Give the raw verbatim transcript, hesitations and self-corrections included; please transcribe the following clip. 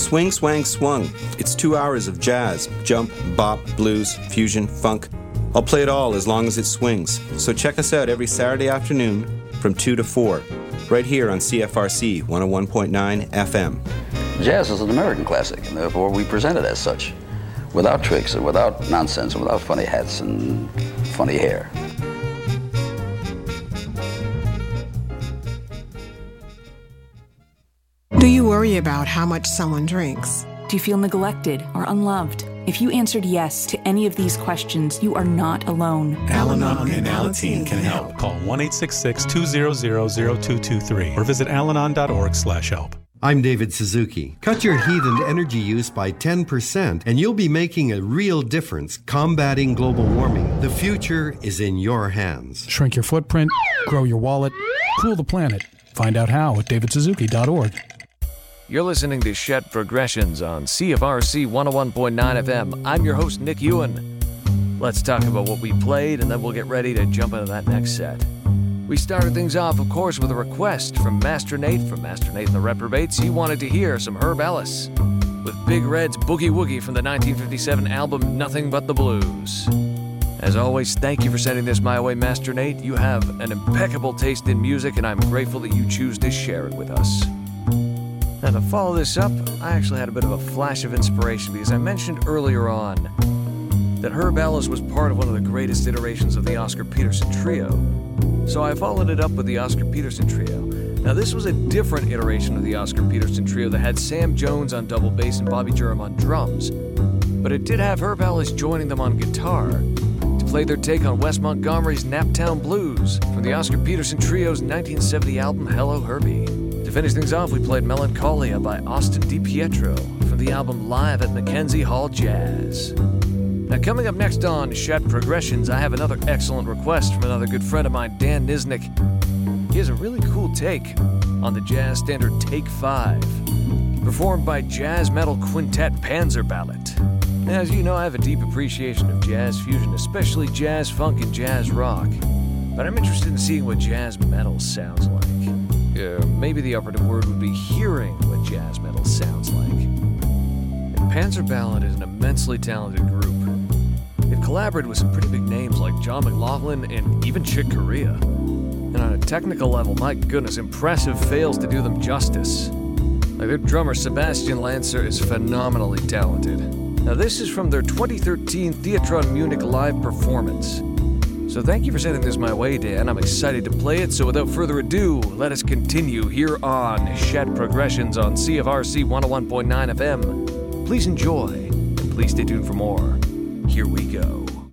Swing, Swang, Swung. It's two hours of jazz, jump, bop, blues, fusion, funk. I'll play it all as long as it swings. So check us out every Saturday afternoon from two to four, right here on C F R C one oh one point nine F M. Jazz is an American classic, and therefore we present it as such, without tricks and without nonsense and without funny hats and funny hair. Do you worry about how much someone drinks? Do you feel neglected or unloved? If you answered yes to any of these questions, you are not alone. Al-Anon and Alateen can help. Call one eight six six, two hundred, zero two two three or visit alanon dot org slash help. I'm David Suzuki. Cut your heat and energy use by ten percent and you'll be making a real difference combating global warming. The future is in your hands. Shrink your footprint, grow your wallet, cool the planet. Find out how at david suzuki dot org. You're listening to Shed Progressions on C F R C one oh one point nine F M. I'm your host, Nick Ewan. Let's talk about what we played, and then we'll get ready to jump into that next set. We started things off, of course, with a request from Master Nate. From Master Nate and the Reprobates, he wanted to hear some Herb Ellis with Big Red's Boogie Woogie from the nineteen fifty-seven album Nothing But the Blues. As always, thank you for sending this my way, Master Nate. You have an impeccable taste in music, and I'm grateful that you choose to share it with us. Now, to follow this up, I actually had a bit of a flash of inspiration because I mentioned earlier on that Herb Ellis was part of one of the greatest iterations of the Oscar Peterson Trio. So I followed it up with the Oscar Peterson Trio. Now, this was a different iteration of the Oscar Peterson Trio that had Sam Jones on double bass and Bobby Durham on drums. But it did have Herb Ellis joining them on guitar to play their take on Wes Montgomery's Naptown Blues from the Oscar Peterson Trio's nineteen seventy album Hello Herbie. To finish things off, we played Melancholia by Austin DiPietro from the album Live at Mackenzie Hall Jazz. Now, coming up next on Shed Progressions, I have another excellent request from another good friend of mine, Dan Niznik. He has a really cool take on the jazz standard Take Five, performed by jazz metal quintet Panzer Ballett. Now, as you know, I have a deep appreciation of jazz fusion, especially jazz funk and jazz rock, but I'm interested in seeing what jazz metal sounds like. Uh, maybe the operative word would be hearing what jazz metal sounds like. And Panzer Ballett is an immensely talented group. They've collaborated with some pretty big names like John McLaughlin and even Chick Corea. And on a technical level, my goodness, impressive fails to do them justice. Like their drummer Sebastian Lancer is phenomenally talented. Now this is from their twenty thirteen Theatron Munich live performance. So thank you for sending this my way, Dan. I'm excited to play it, so without further ado, let us continue here on Shed Progressions on C F R C one oh one point nine F M. Please enjoy, and please stay tuned for more. Here we go.